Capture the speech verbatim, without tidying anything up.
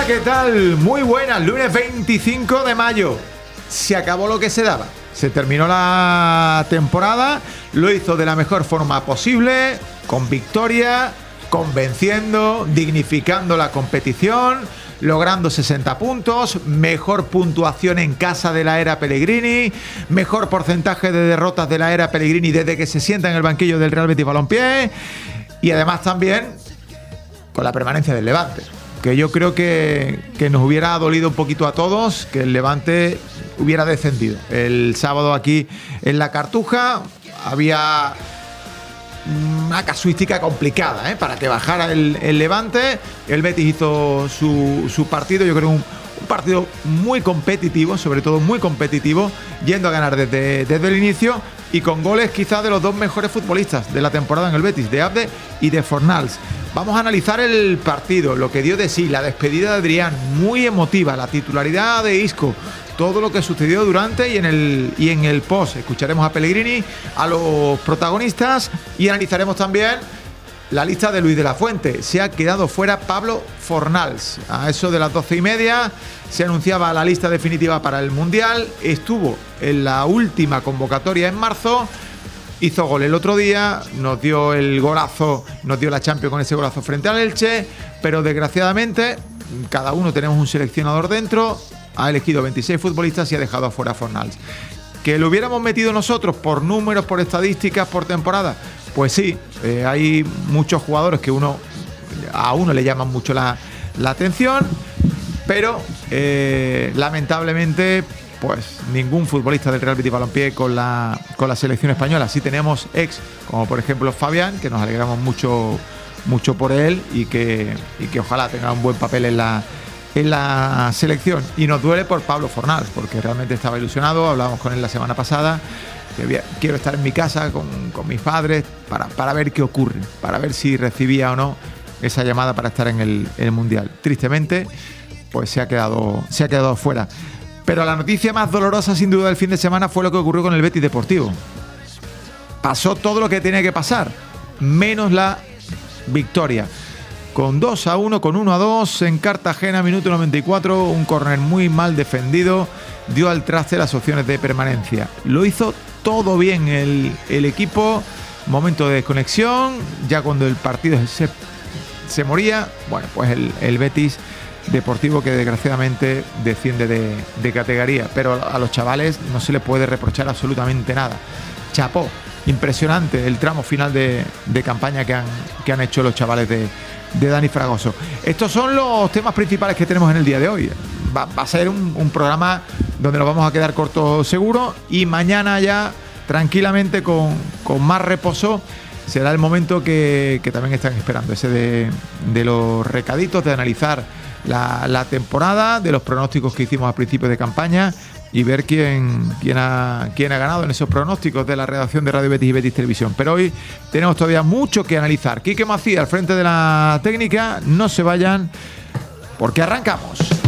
¿qué tal? Muy buenas, lunes veinticinco de mayo. Se acabó lo que se daba. Se terminó la temporada, lo hizo de la mejor forma posible, con victoria, convenciendo, dignificando la competición, logrando sesenta puntos, mejor puntuación en casa de la era Pellegrini, mejor porcentaje de derrotas de la era Pellegrini desde que se sienta en el banquillo del Real Betis Balompié, y además también con la permanencia del Levante, que yo creo que, que nos hubiera dolido un poquito a todos que el Levante hubiera descendido. El sábado aquí en la Cartuja había una casuística complicada, ¿eh? Para que bajara el, el Levante. El Betis hizo su, su partido, yo creo un, un partido muy competitivo, sobre todo muy competitivo, yendo a ganar desde, desde el inicio y con goles quizás de los dos mejores futbolistas de la temporada en el Betis, de Abde y de Fornals. Vamos a analizar el partido, lo que dio de sí, la despedida de Adrián, muy emotiva, la titularidad de Isco, todo lo que sucedió durante y en el, y en el post. Escucharemos a Pellegrini, a los protagonistas y analizaremos también la lista de Luis de la Fuente. Se ha quedado fuera Pablo Fornals. A eso de las doce y media se anunciaba la lista definitiva para el Mundial. Estuvo en la última convocatoria en marzo. Hizo gol el otro día, nos dio el golazo, nos dio la Champions con ese golazo frente al Elche, pero desgraciadamente cada uno tenemos un seleccionador dentro, ha elegido veintiséis futbolistas y ha dejado afuera a Fornals. ¿Que lo hubiéramos metido nosotros por números, por estadísticas, por temporada? Pues sí, eh, hay muchos jugadores que uno a uno le llaman mucho la, la atención, pero eh, lamentablemente pues ningún futbolista del Real Betis Balompié con la, con la selección española. Sí tenemos ex, como por ejemplo Fabián, que nos alegramos mucho, mucho por él y que, y que ojalá tenga un buen papel en la, en la selección. Y nos duele por Pablo Fornals, porque realmente estaba ilusionado, hablábamos con él la semana pasada, que quiero estar en mi casa con, con mis padres para, para ver qué ocurre, para ver si recibía o no esa llamada para estar en el, en el Mundial. Tristemente, pues se ha quedado, se ha quedado fuera. Pero la noticia más dolorosa sin duda del fin de semana fue lo que ocurrió con el Betis Deportivo. Pasó todo lo que tenía que pasar, menos la victoria. Con dos a uno, con uno a dos en Cartagena, minuto noventa y cuatro, un córner muy mal defendido, dio al traste las opciones de permanencia. Lo hizo todo bien el, el equipo, momento de desconexión, ya cuando el partido se, se moría, bueno, pues el, el Betis Deportivo que desgraciadamente desciende de, de categoría, pero a los chavales no se les puede reprochar absolutamente nada. Chapó, impresionante el tramo final de, de campaña que han, que han hecho los chavales de, de Dani Fragoso. Estos son los temas principales que tenemos en el día de hoy. Va, va a ser un, un programa donde nos vamos a quedar cortos seguro, y mañana ya tranquilamente con, con más reposo será el momento que, que también están esperando, ese de, de los recaditos, de analizar La, la temporada, de los pronósticos que hicimos a principios de campaña y ver quién, quién, ha, quién ha ganado en esos pronósticos de la redacción de Radio Betis y Betis Televisión. Pero hoy tenemos todavía mucho que analizar. Quique Macías al frente de la técnica, no se vayan porque arrancamos.